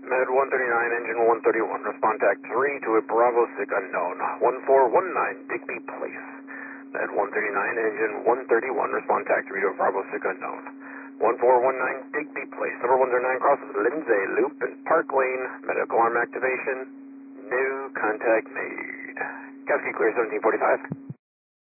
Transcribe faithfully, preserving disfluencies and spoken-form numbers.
Med one thirty-nine, engine one thirty-one, respond tac three to a Bravo six unknown, one four one nine, Digby Place. Med one thirty-nine, engine one thirty-one, respond tac three to a Bravo six unknown, one four one nine, Digby Place. Number one zero nine crosses Lindsay Loop and Park Lane, medical arm activation, new contact made. Kowski clear seventeen forty-five.